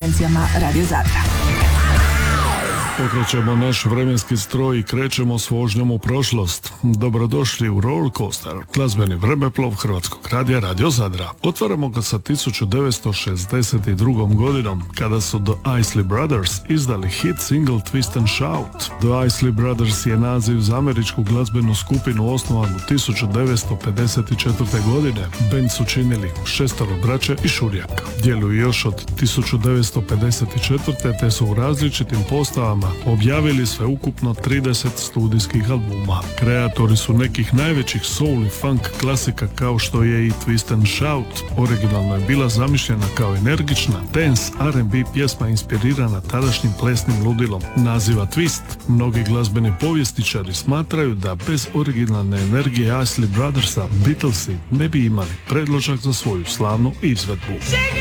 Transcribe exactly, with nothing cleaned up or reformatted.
frekvencijama Radio Zadra. Pokrećemo naš vremenski stroj i krećemo s vožnjom u prošlost. Dobrodošli u Roller Coaster, glazbeni vremeplov Hrvatskog radija Radio Zadra. Otvaramo ga sa tisuću devetsto šezdeset drugom godinom, kada su The Isley Brothers izdali hit single Twist and Shout. The Isley Brothers je naziv za američku glazbenu skupinu osnovanu tisuću devetsto pedeset četvrte godine. Band su činili šestoro braće i šurjaka. Djeluju još od tisuću devetsto pedeset četvrte te su u različitim postavama objavili sveukupno trideset studijskih albuma. Kreatori su nekih najvećih soul i funk klasika kao što je i Twist and Shout. Originalno je bila zamišljena kao energična dance R and B pjesma inspirirana tadašnjim plesnim ludilom. Naziva Twist mnogi glazbeni povjesničari smatraju da bez originalne energije Isley Brothersa Beatlesi ne bi imali predložak za svoju slavnu izvedbu.